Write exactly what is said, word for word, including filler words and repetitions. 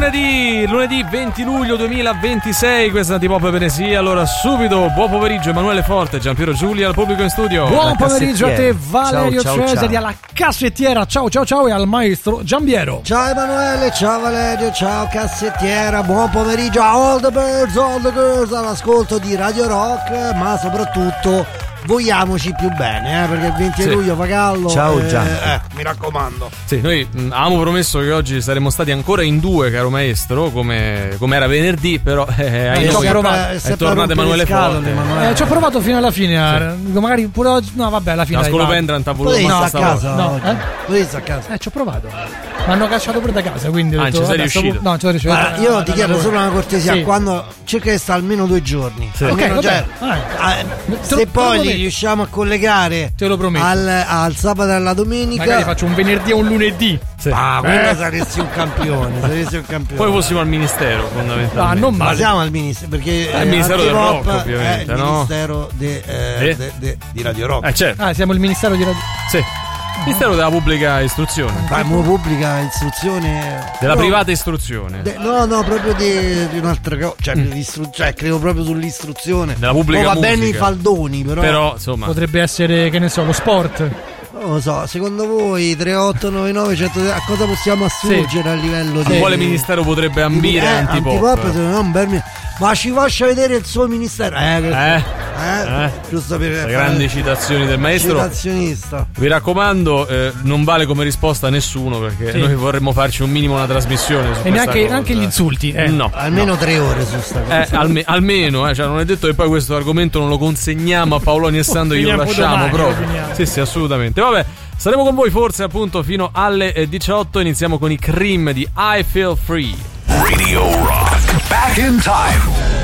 lunedì, lunedì venti luglio duemilaventisei, questa è Antipop Penesia. Allora subito, buon pomeriggio Emanuele Forte, Giampiero Giulia al pubblico in studio. Buon pomeriggio a te Valerio ciao, ciao, Cesari, ciao. alla cassettiera, ciao ciao ciao, e al maestro Giampiero. Ciao Emanuele, ciao Valerio, ciao cassettiera, buon pomeriggio a all the birds, all the girls, all'ascolto di Radio Rock, ma soprattutto vogliamoci più bene, eh, perché il venti sì. luglio fa caldo. Ciao eh, Gian. eh, mi raccomando. Sì, noi mh, avevamo promesso che oggi saremmo stati ancora in due, caro maestro, come, come era venerdì, però eh, ahimè, ci ho poi provato. è tornato Emanuele Forte. Eh, ci ho provato fino alla fine, eh, dico, magari pure oggi, no vabbè, alla fine La dai, scolopendra non t'ha voluto Potevi basta stare a casa, no, oggi. eh? Potevi stare a casa. Eh, ci ho provato. Mi hanno cacciato pure da casa, quindi ho Ah, detto, ci sei vabbè, sto- riuscito? No, ci sono riuscito. Guarda, Eh, io eh, ti eh, chiedo eh, solo una cortesia, sì. quando cerca di stare almeno due giorni. Sì. Almeno, Ok, cioè, vabbè, eh, Te lo- se te lo poi li prometto. riusciamo a collegare Te lo prometto. al, al sabato e alla domenica, Magari faccio un venerdì e un lunedì. Sì. ah, quello Eh. saresti un campione, saresti un campione. Poi fossimo al ministero, fondamentalmente. Ah, non Ma male. siamo al ministero, perché Al Ministero del Antipop Rock, ovviamente, è il no? ministero de, eh, Eh? de- de- di Radio Rock. Eh, certo, Ah, siamo il Ministero di Radio. sì. Ministero della pubblica istruzione, Ma mo pubblica istruzione della no, privata istruzione. de- no, no, proprio di, di un'altra cosa, cioè, l'istru- cioè credo proprio sull'istruzione. Della pubblica Oh, va musica. bene i faldoni, però, Però, insomma, Potrebbe essere, che ne so, lo sport. non lo so, secondo voi tre otto nove nove cento a cosa possiamo assurgere a livello a di quale ministero potrebbe di- ambire eh, Antipop? Antipop, secondo me è un bel mi- ma ci faccia vedere il suo ministero, eh, questo- Eh? eh, Eh? giusto per Le fare- grandi citazioni del maestro. citazionista. Vi raccomando, eh, non vale come risposta a nessuno, perché Sì. noi vorremmo farci un minimo una trasmissione su E questa neanche, cosa. neanche gli insulti. Eh. No, Almeno no. tre ore su sta cosa. Eh, alme- almeno, eh, cioè non è detto che poi questo argomento non lo consegniamo a Paoloni e Sando, glielo Finiamo lasciamo domani, proprio. lo finiamo. Sì, sì, assolutamente. Vabbè, saremo con voi forse appunto fino alle eh, diciotto. Iniziamo con i Cream di I Feel Free. Radio Rock. Back in time.